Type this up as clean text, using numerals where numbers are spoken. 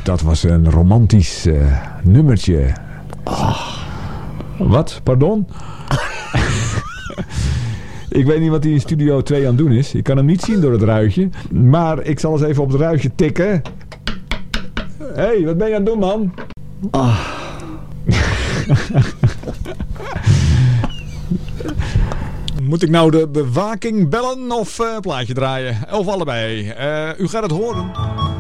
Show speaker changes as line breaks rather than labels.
dat was een romantisch nummertje. Wat? Pardon? Ik weet niet wat hij in Studio 2 aan het doen is. Ik kan hem niet zien door het ruitje. Maar ik zal eens even op het ruitje tikken. Hé, wat ben je aan het doen, man?
Moet ik nou de bewaking bellen of plaatje draaien? Of allebei? U gaat het horen.